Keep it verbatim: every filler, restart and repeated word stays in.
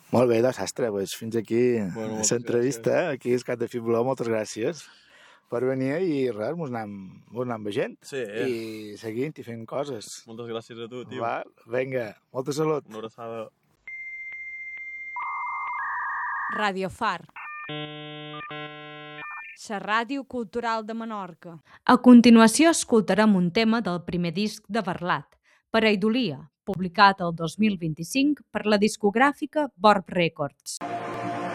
Molt bé, doncs, Sastre, doncs fins aquí Bueno, l'entrevista. Aquí és Cat de Fibló, moltes gràcies per venir i res, mos anem, mos anem veient. Sí. I seguint i fent coses. Moltes gràcies a tu, tio. Va, vinga, molta salut. Una abraçada. Radio Far. La ràdio cultural de Menorca. A continuació escoltarem un tema del primer disc de Barlat, Pareidolia, publicat el dos mil vint-i-cinc per la discogràfica Borb Records.